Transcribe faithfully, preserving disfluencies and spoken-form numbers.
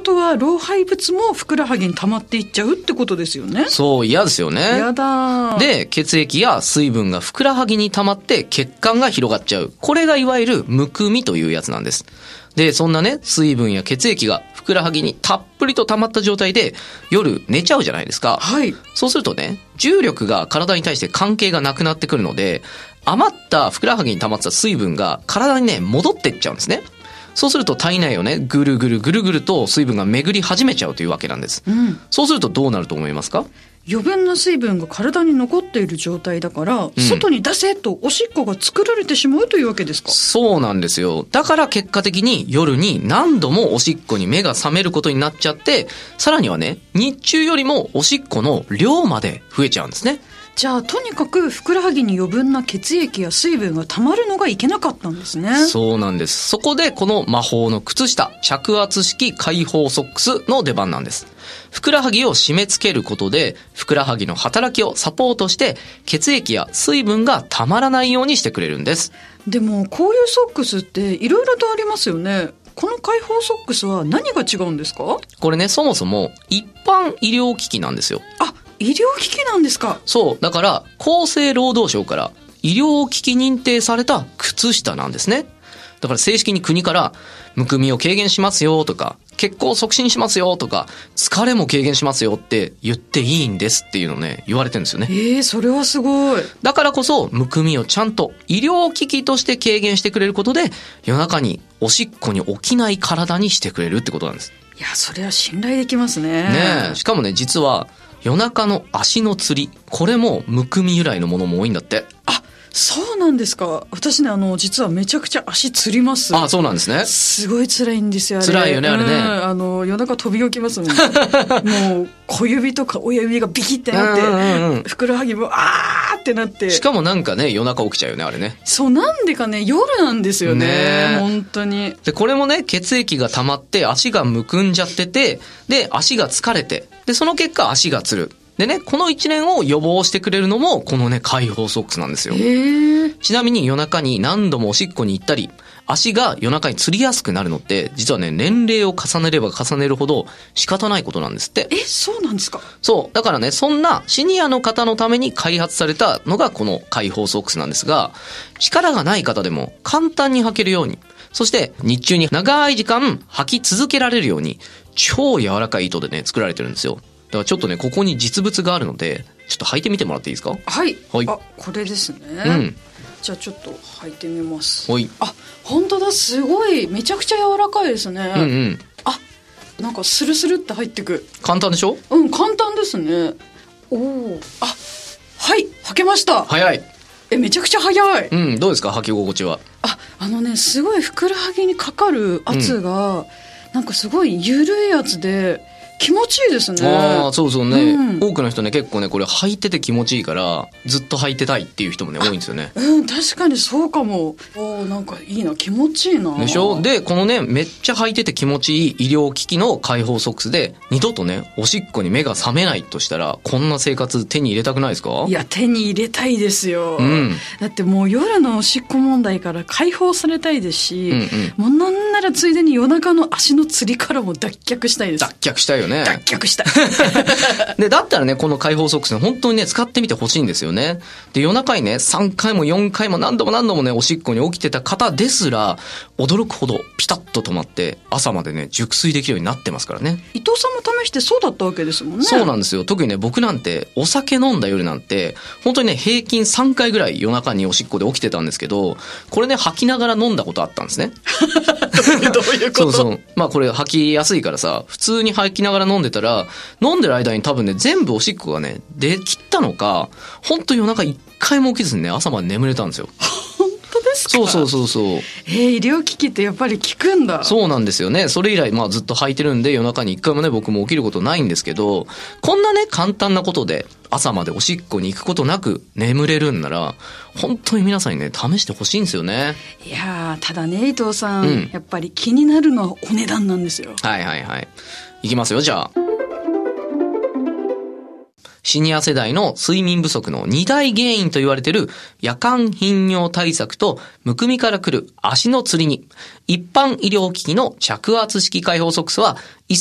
ことは老廃物もふくらはぎに溜まっていっちゃうってことですよね。 そう、嫌ですよね。 やだ。 で、血液や水分がふくらはぎに溜まって血管が広がっちゃう。これがいわゆるむくみというやつなんです。で、そんなね、水分や血液がふくらはぎにたっぷりと溜まった状態で夜寝ちゃうじゃないですか。 はい。 そうするとね、重力が体に対して関係がなくなってくるので、余ったふくらはぎに溜まった水分が体にね、戻ってっちゃうんですね。そうすると体内をね、ぐるぐるぐるぐると水分が巡り始めちゃうというわけなんです。 うん、 そうするとどうなると思いますか？ 余分な水分が体に残っている状態だから、うん、外に出せとおしっこが作られてしまうというわけですか？ そうなんですよ。だから結果的に夜に何度もおしっこに目が覚めることになっちゃって、さらにはね、日中よりもおしっこの量まで増えちゃうんですね。 じゃあとにかくふくらはぎに余分な血液や水分が溜まるのがいけなかったんですね。 そうなんです。そこでこの魔法の靴下、着圧式開放ソックスの出番なんです。ふくらはぎを締め付けることでふくらはぎの働きをサポートして血液や水分がたまらないようにしてくれるんです。 でもこういうソックスっていろいろとありますよね。この開放ソックスは何が違うんですか？ これね、そもそも一般医療機器なんですよ。 あ、医療機器なんですか？ そう、だから厚生労働省から医療機器認定された靴下なんですね。だから正式に国からむくみを軽減しますよとか血行促進しますよとか疲れも軽減しますよって言っていいんですっていうのをね、言われてるんですよね。 えー、それはすごい。 だからこそむくみをちゃんと医療機器として軽減してくれることで夜中におしっこに起きない体にしてくれるってことなんです。 いや、それは信頼できますね。 ねえ、しかもね、実は夜中の足のつり、これもむくみ由来のものも多いんだって。 あ、そうなんですか。私ね、あの実はめちゃくちゃ足つります。 あ、そうなんですね。 すごい辛いんですよ、あれ。 辛いよね、あれね。 あの夜中飛び起きますもん。もう小指とか親指がビキってなって、うんうんうん、ふくらはぎもあーってなって。 しかもなんかね、夜中起きちゃうよね、あれね。 そう、なんでかね、夜なんですよね。ね、本当に。 で、これもね、血液が溜まって足がむくんじゃってて、で足が疲れて、でその結果足がつる。でね、この一連を予防してくれるのもこのね、開放ソックスなんですよ。ちなみに夜中に何度もおしっこに行ったり足が夜中につりやすくなるのって実はね、年齢を重ねれば重ねるほど仕方ないことなんですって。 え、そうなんですか？ そう、だからね、そんなシニアの方のために開発されたのがこの開放ソックスなんですが、力がない方でも簡単に履けるように、そして日中に長い時間履き続けられるように超柔らかい糸でね、作られてるんですよ。だからちょっとね、ここに実物があるのでちょっと履いてみてもらっていいですか？ はい、 はい、 あ、これですね、うん、じゃあちょっと履いてみます。 はい、あ、 本当だ、すごいめちゃくちゃ柔らかいですね。 うんうん、 あ、なんかスルスルって入ってく。 簡単でしょ？ うん、簡単ですね。おお、あ、はい、履けました。 早い。 え、めちゃくちゃ早い。 うん、どうですか、履き心地は？あ、 あのね、すごいふくらはぎにかかる圧が、うん、なんかすごい緩いやつで気持ちいいですね。 ああ、そうそうね、うん、多くの人ね、結構ね、これ履いてて気持ちいいからずっと履いてたいっていう人もね、多いんですよね。 うん、確かにそうかも。お、なんかいいな、気持ちいいな。 でしょ？で、このね、めっちゃ履いてて気持ちいい医療機器の開放ソックスで二度とね、おしっこに目が覚めないとしたら、こんな生活手に入れたくないですか？ いや、手に入れたいですよ、 うん、 だってもう夜のおしっこ問題から解放されたいですし、うんうん、もうなんならついでに夜中の足のつりからも脱却したいです。 脱却したいよね。 脱却したいで、だったらね、この開放ソックス本当にね、使ってみてほしいんですよね。で、夜中にね、さんかいもよんかいも何度も何度もね、おしっこに起きてた方ですら驚くほどピタッと止まって朝までね、熟睡できるようになってますからね。 伊藤さんも試してそうだったわけですもんね。 そうなんですよ。特にね、僕なんてお酒飲んだ夜なんて本当にね、平均さんかいぐらい夜中におしっこで起きてたんですけど、これね、吐きながら飲んだことあったんですね。 どういうこと？ そうそう、まあこれ吐きやすいからさ、普通に吐きながら飲んでたら、飲んでる間に多分ね、全部おしっこがね、出きったのか、本当夜中一回も起きずにね、朝まで眠れたんですよ。 本当ですか？ そうそうそうそう。 えー、医療機器ってやっぱり効くんだ。 そうなんですよね。それ以来、まあずっと履いてるんで、夜中に一回もね、僕も起きることないんですけど、こんなね、簡単なことで朝までおしっこに行くことなく眠れるんなら、本当に皆さんにね、試してほしいんですよね。 いやー、ただね、伊藤さん、うん、やっぱり気になるのはお値段なんですよ。 はいはいはい。いきますよ、じゃあ。シニア世代の睡眠不足の二大原因と言われている夜間頻尿対策とむくみから来る足のつりに、一般医療機器の着圧式開放ソックスは